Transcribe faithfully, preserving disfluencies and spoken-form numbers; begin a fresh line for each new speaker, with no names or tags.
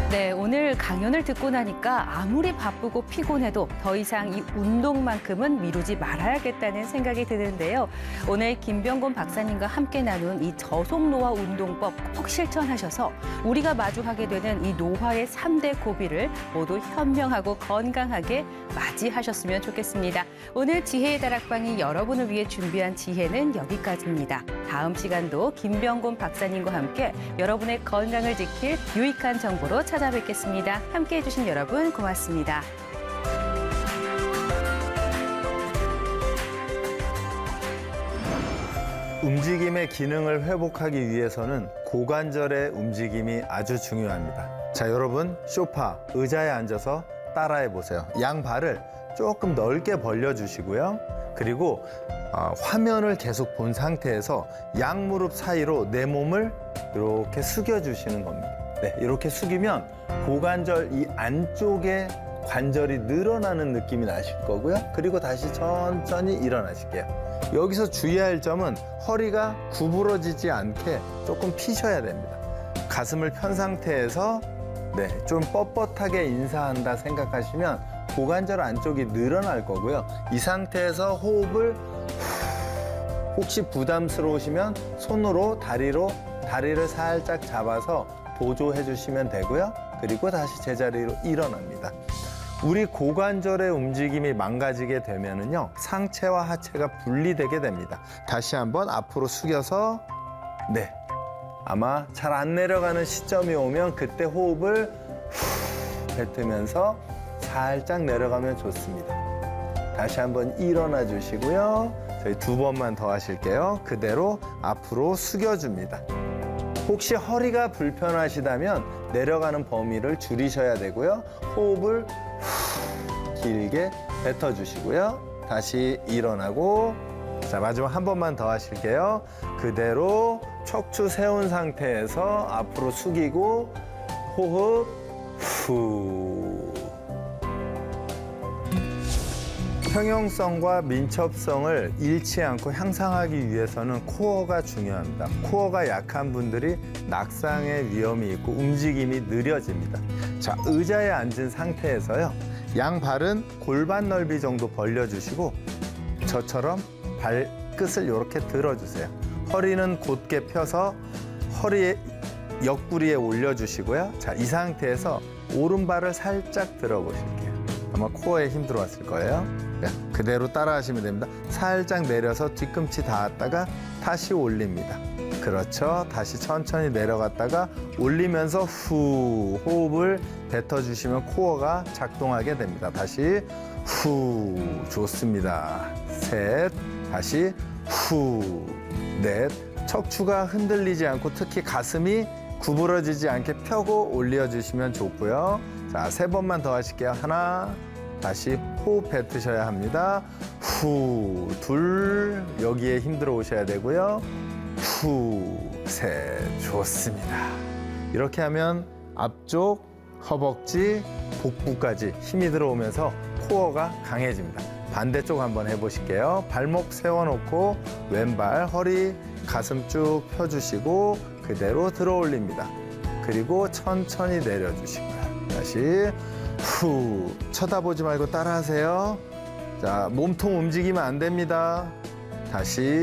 네, 오늘 강연을 듣고 나니까 아무리 바쁘고 피곤해도 더 이상 이 운동만큼은 미루지 말아야겠다는 생각이 드는데요. 오늘 김병곤 박사님과 함께 나눈 이 저속노화 운동법 꼭 실천하셔서 우리가 마주하게 되는 이 노화의 삼 대 고비를 모두 현명하고 건강하게 맞이하셨으면 좋겠습니다. 오늘 지혜의 다락방이 여러분을 위해 준비한 지혜는 여기까지입니다. 다음 시간도 김병곤 박사님과 함께 여러분의 건강을 지킬 유익한 정보로 찾아뵙겠습니다. 함께해 주신 여러분 고맙습니다.
움직임의 기능을 회복하기 위해서는 고관절의 움직임이 아주 중요합니다. 자, 여러분 소파, 의자에 앉아서 따라해 보세요. 양 발을 조금 넓게 벌려주시고요. 그리고 어, 화면을 계속 본 상태에서 양 무릎 사이로 내 몸을 이렇게 숙여주시는 겁니다. 네, 이렇게 숙이면 고관절 이 안쪽에 관절이 늘어나는 느낌이 나실 거고요. 그리고 다시 천천히 일어나실게요. 여기서 주의할 점은 허리가 구부러지지 않게 조금 피셔야 됩니다. 가슴을 편 상태에서 네, 좀 뻣뻣하게 인사한다 생각하시면 고관절 안쪽이 늘어날 거고요. 이 상태에서 호흡을 혹시 부담스러우시면 손으로 다리로 다리를 살짝 잡아서 보조해 주시면 되고요. 그리고 다시 제자리로 일어납니다. 우리 고관절의 움직임이 망가지게 되면은요, 상체와 하체가 분리되게 됩니다. 다시 한번 앞으로 숙여서 네, 아마 잘 안 내려가는 시점이 오면 그때 호흡을 후 뱉으면서 살짝 내려가면 좋습니다. 다시 한번 일어나 주시고요. 저희 두 번만 더 하실게요. 그대로 앞으로 숙여줍니다. 혹시 허리가 불편하시다면 내려가는 범위를 줄이셔야 되고요. 호흡을 후 길게 뱉어주시고요. 다시 일어나고, 자, 마지막 한 번만 더 하실게요. 그대로 척추 세운 상태에서 앞으로 숙이고 호흡 후. 평형성과 민첩성을 잃지 않고 향상하기 위해서는 코어가 중요합니다. 코어가 약한 분들이 낙상의 위험이 있고 움직임이 느려집니다. 자, 의자에 앉은 상태에서요, 양 발은 골반 넓이 정도 벌려주시고 저처럼 발끝을 이렇게 들어주세요. 허리는 곧게 펴서 허리에 옆구리에 올려주시고요. 자, 이 상태에서 오른발을 살짝 들어보실게요. 아마 코어에 힘 들어왔을 거예요. 네, 그대로 따라 하시면 됩니다. 살짝 내려서 뒤꿈치 닿았다가 다시 올립니다. 그렇죠. 다시 천천히 내려갔다가 올리면서 후 호흡을 뱉어주시면 코어가 작동하게 됩니다. 다시 후. 좋습니다. 셋. 다시 후. 넷. 척추가 흔들리지 않고 특히 가슴이 구부러지지 않게 펴고 올려주시면 좋고요. 자, 세 번만 더 하실게요. 하나. 다시 호흡 뱉으셔야 합니다. 후. 둘. 여기에 힘들어 오셔야 되고요. 후. 셋. 좋습니다. 이렇게 하면 앞쪽, 허벅지, 복부까지 힘이 들어오면서 코어가 강해집니다. 반대쪽 한번 해보실게요. 발목 세워놓고 왼발, 허리, 가슴 쭉 펴주시고 그대로 들어 올립니다. 그리고 천천히 내려주시고요. 다시 후. 쳐다보지 말고 따라하세요. 자, 몸통 움직이면 안 됩니다. 다시